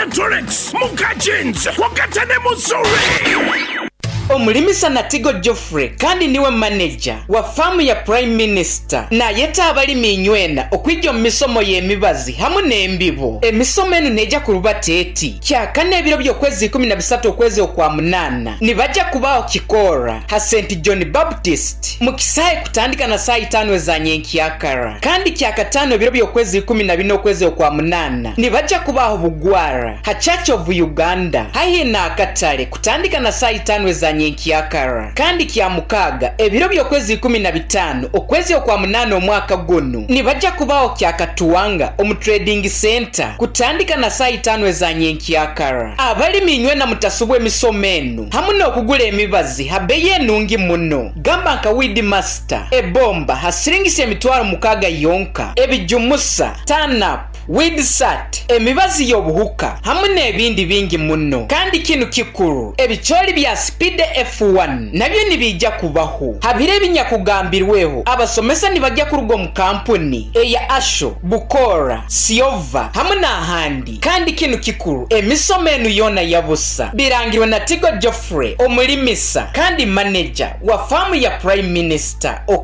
Electronics Mukachins Wakatane Musuri. Omulimisa Natigo Geoffrey kandi niwe manager wa famu ya Prime Minister na yeta abalimi nywena okwijja mu misomo y'emibazi hamu n'embibo. Emisomo eno neja kuruba teeti kyakane ebiro by'okwezi 13 okwezi okwa munana nibajja kubaawo Kikora ha St John Baptist mu kisaawe kutandika na saa 5 za nyenkyakara kandi kyakatano ebiro by'okwezi 14 okwezi okwa munana nibajja kubaawo Bugwara ha Church of Uganda hayi na Akatale kutandika na saa 5 za nyenkyakara kandi kya mukaga ebiro by'okwezi 15 okwezi okwa munana omwaka guno nibajja kubaawo kyakatuwanga omu trading center kutandika na saa 5 za nyenkyakara. Abalimi nywena mutasubwa emisomo eno hamu n'okugula emibazi habeyi enungi muno gamba nka Weed Master ebomba hasiringisi emitwalo mukaga yonka ebijumusa TANAP Weed Sat emibazi y'obuhuka hamu n'ebindi bingi muno kandi kinu kikuru ebicholi bya Speed F1 nabyo nibijja kubaho habire binya kugambirweho abasomesa nibajja kurugo mu kampuni eya Asho Bukora Siova hamu n'ahandi kandi kinu kikuru emisomo eno yona yabusa birangirwa na Natigo Geoffrey omulimisa kandi manager wa famu ya Prime Minister.